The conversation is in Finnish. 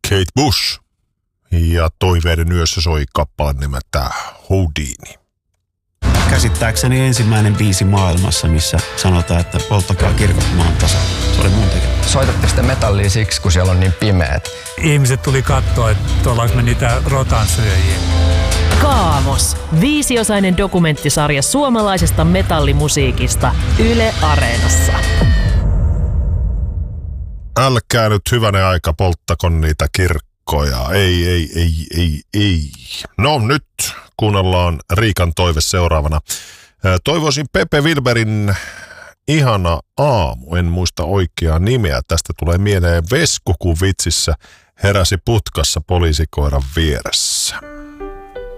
Kate Bush. Ja Toiveiden yössä soi kappale nimeltä Houdini. Käsittääkseni ensimmäinen biisi maailmassa, missä sanotaan, että polttakaa kirkot maan tasalla. Se oli mun tekemä. Soitatte sitä metallia siksi, kun siellä on niin pimeät? Ihmiset tuli katsoa, että ollaanko me niitä rotansyöjiä. Kaamos. 5-osainen dokumenttisarja suomalaisesta metallimusiikista Yle Areenassa. Älkää nyt hyvänen aika polttako niitä kirkkoja. Ei. No nyt kuunnellaan Riikan toive seuraavana. Toivoisin Pepe Wilberin Ihana aamu. En muista oikeaa nimeä. Tästä tulee mieleen Vesku, kun vitsissä heräsi putkassa poliisikoiran vieressä.